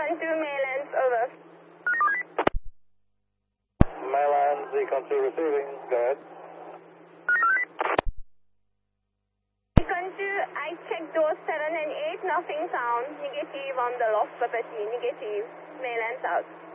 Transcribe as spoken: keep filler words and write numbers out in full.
Beacon two, Maylands, over. Maylands, Beacon two receiving, go ahead. Beacon two, I checked doors seven and eight, nothing found. Negative on the loft property, negative. Maylands out.